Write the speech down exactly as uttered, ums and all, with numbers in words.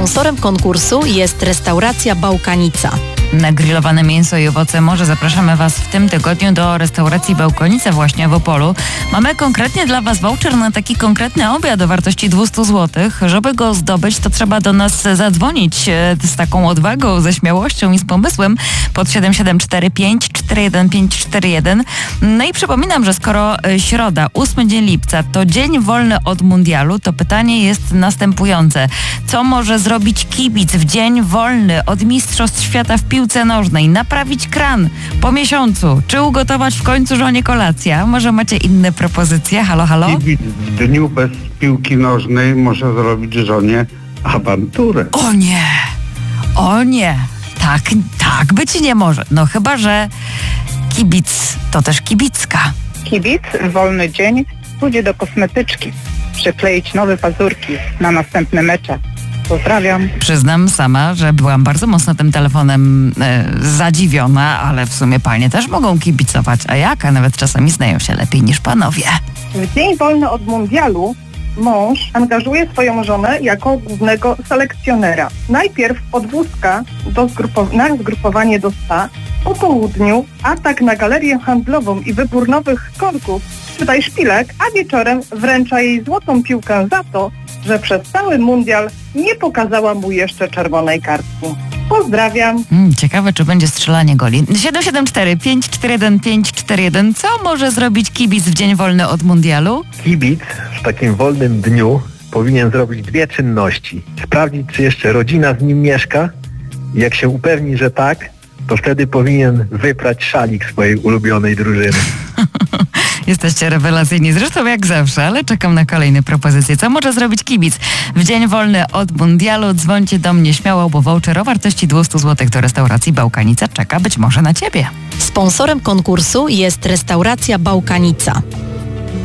Sponsorem konkursu jest restauracja Bałkanica. Na grillowane mięso i owoce morza zapraszamy Was w tym tygodniu do restauracji Bałkanica właśnie w Opolu. Mamy konkretnie dla Was voucher na taki konkretny obiad o wartości dwieście złotych. Żeby go zdobyć, to trzeba do nas zadzwonić z taką odwagą, ze śmiałością i z pomysłem pod siedem siedem cztery pięć cztery jeden pięć cztery jeden. No i przypominam, że skoro środa, ósmy dzień lipca to dzień wolny od mundialu, to pytanie jest następujące. Co może zrobić kibic w dzień wolny od Mistrzostw Świata w piłce nożnej? Naprawić kran po miesiącu? Czy ugotować w końcu żonie kolację? Może macie inne propozycje? Halo, halo? Kibic w dniu bez piłki nożnej może zrobić żonie awanturę. O nie! O nie! Tak, tak być nie może. No chyba, że kibic to też kibicka. Kibic w wolny dzień pójdzie do kosmetyczki, przykleić nowe pazurki na następne mecze. Pozdrawiam. Przyznam sama, że byłam bardzo mocno tym telefonem e, zadziwiona, ale w sumie panie też mogą kibicować, a jak? A nawet czasami znają się lepiej niż panowie. W dzień wolny od mundialu mąż angażuje swoją żonę jako głównego selekcjonera. Najpierw podwózka do zgrupo- na zgrupowanie do spa, po południu atak na galerię handlową i wybór nowych korków, czytaj szpilek, a wieczorem wręcza jej złotą piłkę za to, że przez cały mundial nie pokazała mu jeszcze czerwonej kartki. Pozdrawiam. Hmm, ciekawe, czy będzie strzelanie goli. siedem siedem cztery pięć cztery jeden pięć cztery jeden. Co może zrobić kibic w dzień wolny od mundialu? Kibic w takim wolnym dniu powinien zrobić dwie czynności. Sprawdzić, czy jeszcze rodzina z nim mieszka. Jak się upewni, że tak, to wtedy powinien wyprać szalik swojej ulubionej drużyny. Jesteście rewelacyjni, zresztą jak zawsze, ale czekam na kolejne propozycje. Co może zrobić kibic w dzień wolny od mundialu? Dzwońcie do mnie śmiało, bo voucher o wartości dwieście złotych do restauracji Bałkanica czeka być może na Ciebie. Sponsorem konkursu jest restauracja Bałkanica.